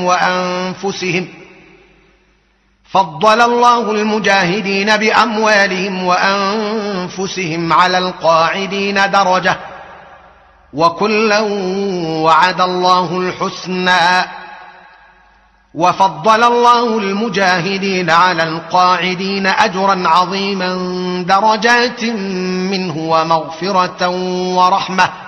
وأنفسهم. فضل الله المجاهدين بأموالهم وأنفسهم على القاعدين درجة، وكلا وعد الله الحسنى. وفضل الله المجاهدين على القاعدين أجرا عظيما درجات منه ومغفرة ورحمة،